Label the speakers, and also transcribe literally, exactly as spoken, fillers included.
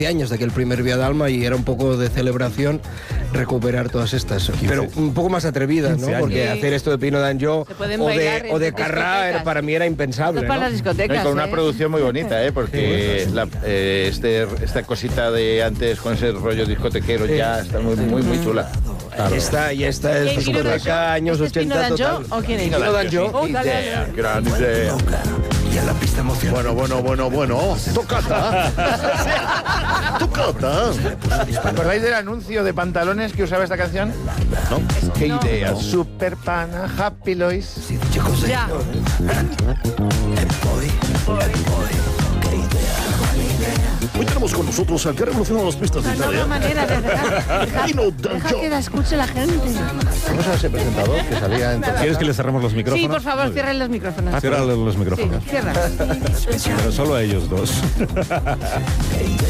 Speaker 1: años de aquel primer Via Dalma y era un poco de celebración recuperar todas estas, pero un poco más atrevidas, ¿no? Porque sí. hacer esto de Pino Danjó o de, o de Carrà era, para mí era impensable,
Speaker 2: ¿no? Para las discotecas,
Speaker 3: no, y con una
Speaker 2: ¿eh?
Speaker 3: producción muy bonita, ¿eh? Porque sí. la, eh, este, esta cosita de antes con ese rollo discotequero sí. ya está muy, muy, muy chula.
Speaker 1: Claro. Esta, y esta es discoteca años ochenta total.
Speaker 2: ¿O quién es?
Speaker 1: Pino Danjó.
Speaker 2: Oh,
Speaker 3: idea, gran idea.
Speaker 4: Y a la pista emocional.
Speaker 5: Bueno, bueno, bueno, bueno. Tocata. Tocata.
Speaker 3: ¿Acordáis del anuncio de pantalones que usaba esta canción?
Speaker 5: ¿No?
Speaker 3: ¿Qué
Speaker 2: no.
Speaker 3: idea? Super Pana, Happy Lois.
Speaker 2: Ya.
Speaker 5: Hoy tenemos con nosotros al que revolucionó las pistas de
Speaker 2: No, no,
Speaker 5: Italia.
Speaker 2: manera de dejar. Deja,
Speaker 5: Pino
Speaker 2: deja
Speaker 5: Danjó.
Speaker 2: que la escuche la gente.
Speaker 3: ¿Cómo se ese presentador que salía en
Speaker 6: ¿Quieres que le cerremos los micrófonos?
Speaker 2: Sí, por favor, cierren los micrófonos.
Speaker 6: Cierra los micrófonos.
Speaker 2: Sí, cierra.
Speaker 6: Pero solo a ellos dos.